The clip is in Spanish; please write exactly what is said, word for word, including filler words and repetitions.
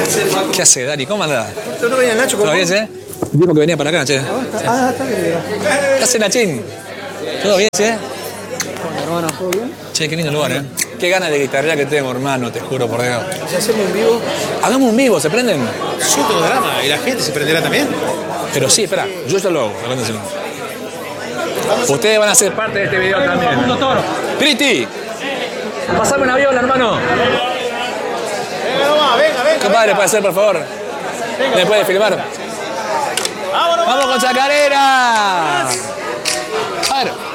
¿Qué hace, Dari? ¿Cómo andás? ¿No venía Nacho? ¿Todo bien, eh? Dijo que venía para acá, che. Ah, está bien. ¿Qué hace, Nachín? ¿Todo bien, che? Hermano, ¿todo bien? Che, qué lindo lugar, eh. Qué ganas de guitarrear que tengo, hermano, te juro por Dios. Si hacemos un vivo. Hagamos un vivo, ¿se prenden? Yo tengo drama, ¿y la gente se prenderá también? Pero sí, espera, yo ya lo hago. Acuérdense. Ustedes van a ser parte de este video también. Priti, pasame una viola, hermano. Venga nomás, venga, venga. Compadre, puede ser, por favor. ¿Me puede filmar? ¡Vámonos! ¡Vamos con Chacarera! A ver.